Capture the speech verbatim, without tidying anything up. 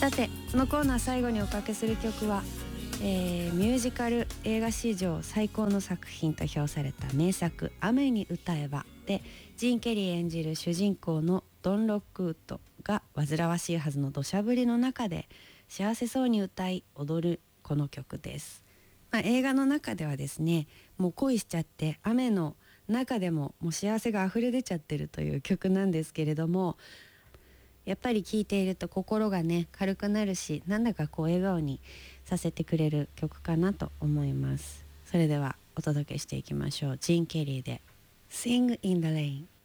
さてこのコーナー最後におかけする曲は、えー、ミュージカル映画史上最高の作品と評された名作雨に歌えばで、ジーン・ケリー演じる主人公のドン・ロックウッドが煩わしいはずの土砂降りの中で幸せそうに歌い踊るこの曲です。まあ、映画の中ではですね、もう恋しちゃって雨の中でももう幸せが溢れ出ちゃってるという曲なんですけれども、やっぱり聴いていると心がね軽くなるし、なんだかこう笑顔にさせてくれる曲かなと思います。それではお届けしていきましょう。ジーン・ケリーで Sing in the Rain。